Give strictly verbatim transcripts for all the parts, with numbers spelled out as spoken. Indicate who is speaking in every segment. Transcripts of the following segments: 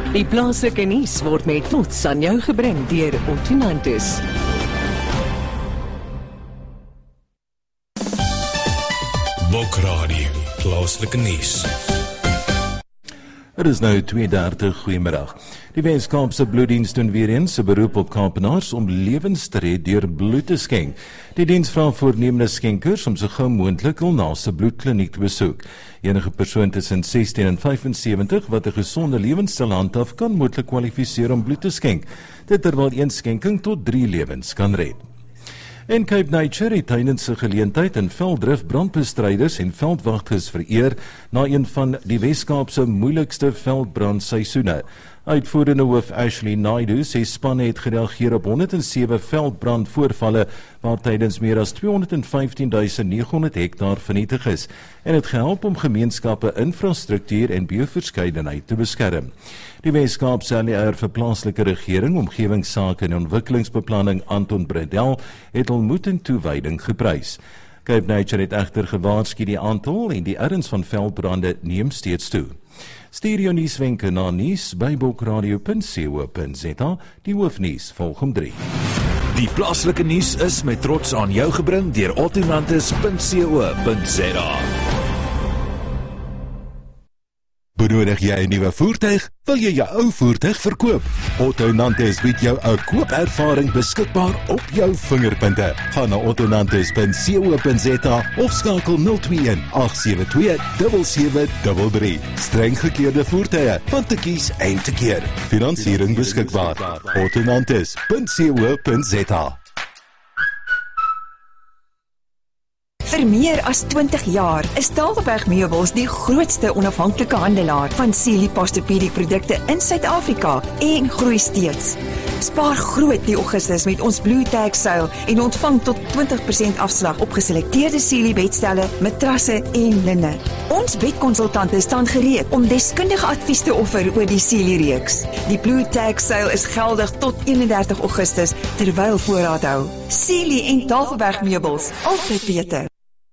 Speaker 1: Die plaaslike nuus word met trots aan jou gebring deur Ottonantis.
Speaker 2: Bokradio, plaaslike nuus.
Speaker 3: Het is nou twee dertig, goeiemiddag. Die Wes-Kaapse Bloeddiens doen weer eens 'n beroep op Kaapenaars om lewens te red deur bloed te skenk. Die diens vra voornemende skenkers om so gou moontlik hul naaste bloedkliniek te besoek. Enige persoon tussen sestien en vyf en sewentig wat 'n gesonde lewenstyl handhaaf kan moontlik kwalifiseer om bloed te skenk. Dit terwyl een skenking tot drie lewens kan red. En Cape Nature het tydens 'n geleentheid in Velddrif brandbestryders en veldwagters vereer na een van die Wes-Kaapse moeilikste veldbrandseisoene. Uitvoerende hoof Ashley Naidu sê spanne het gereageer op honderd en sewe veldbrandvoorvalle waar tydens meer as tweehonderdvyftien duisend neghonderd hektaar vernietig is en het gehelp om gemeenskappe, infrastruktuur en bioverskeidenheid te beskerm. Die Wes-Kaapse leier vir plaaslike regering, omgewingsake en ontwikkelingsbeplanning Anton Bredel het hul moed en toewyding geprys. Cape Nature het egter gewaarsku die aantal en die erns van veldbrande neem steeds toe. Stuur jou nuuswenke na nuus by bokradio punt co punt za. Die hoofnuus volg om drie.
Speaker 2: Die plaaslike nuus is met trots aan jou gebring deur ottonantis punt co punt za.
Speaker 4: Benodig jy 'n nuwe voertuig? Wil jy jou ou voertuig verkoop? Ottonantis bied jou 'n koopervaring beskikbaar op jou vingerpunte. Gaan na ottonantis punt co punt za of skakel nul twee een agt sewe twee sewe sewe drie drie. Streng gekeurde voertuie, van te kies en te keer. Finansiering beskikbaar. ottonantis punt co punt za.
Speaker 5: Vir meer as twintig jaar is Tafelberg Meubels die grootste onafhanklike handelaar van Sealy Posturepedic produkte in Suid-Afrika en groei steeds. Spaar groot die Augustus met ons Blue Tag sale en ontvang tot twintig persent afslag op geselekteerde Sealy bedstelle, matrasse en linne. Ons bedkonsultante staan gereed om deskundige advies te offer oor die Sealy reeks. Die Blue Tag sale is geldig tot eenendertig Augustus terwyl voorraad hou. Sealy en Tafelberg Meubels, altyd beter.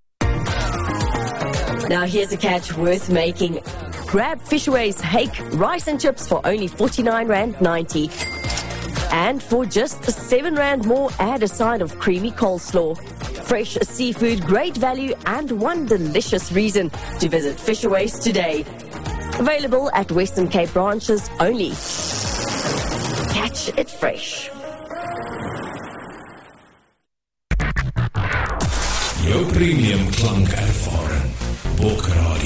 Speaker 6: Now here's a catch worth making. Grab Fishaways Hake rice and chips for only forty-nine rand ninety. And for just seven rand more, add a side of creamy coleslaw. Fresh seafood, great value, and one delicious reason to visit Fishaways today. Available at Western Cape branches only. Catch it fresh.
Speaker 2: Jou premium klankervaring. Bokradio.